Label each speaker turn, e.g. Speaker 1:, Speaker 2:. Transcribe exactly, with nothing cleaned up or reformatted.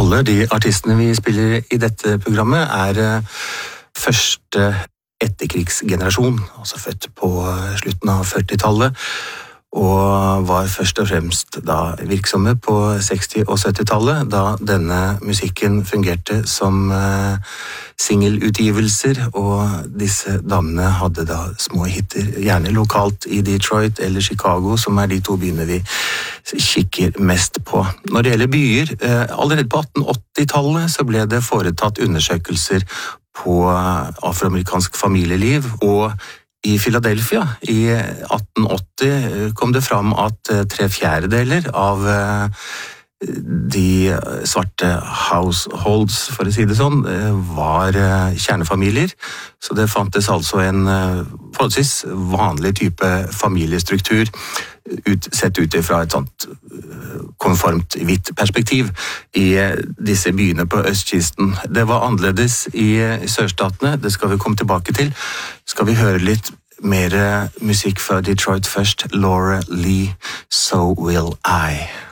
Speaker 1: Alle de artistene vi spiller i dette programmet er første etterkrigsgenerasjon, altså født på slutten av førtitallet, og var først og fremst da virksomme på seksti- og syttitallet, da denne musikken fungerte som uh, singelutgivelser, og disse damene hadde da små hitter, gjerne lokalt i Detroit eller Chicago, som er de to byene vi kikker mest på. Når det gjelder byer, uh, allerede på atten åttitallet så ble det foretatt undersøkelser på afroamerikansk familieliv, og i Philadelphia i atten åtti kom det fram at tre fjerdedeler av de svarte households, for å si det sånn, var kjernefamilier. Så det fantes altså en forholdsvis vanlig type familiestruktur ut, sett ut fra et sånt konformt hvitt perspektiv i disse byene på østkysten. Det var annerledes i sørstatene, det skal vi komme tilbake til. Skal vi høre litt mer musikk fra Detroit først, Laura Lee, So Will I.